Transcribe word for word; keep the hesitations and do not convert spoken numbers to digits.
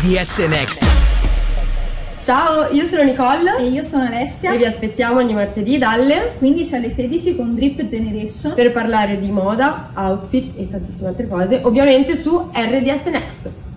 D S Next. Ciao, io sono Nicole e io sono Alessia e vi aspettiamo ogni martedì dalle quindici alle sedici con Drip Generation per parlare di moda, outfit e tantissime altre cose, ovviamente su R D S Next.